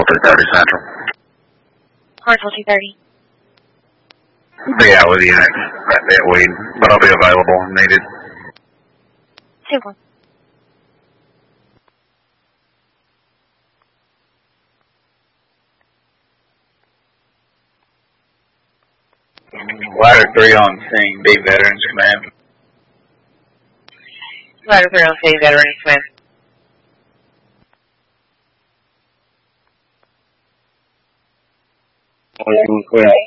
Hartsville 230 Central. Hartsville 230. Be out with you next that week, but I'll be available if needed. Super. Ladder 3 on scene, B Veterans Command. Ladder 3 on scene, Veterans Command. Clear on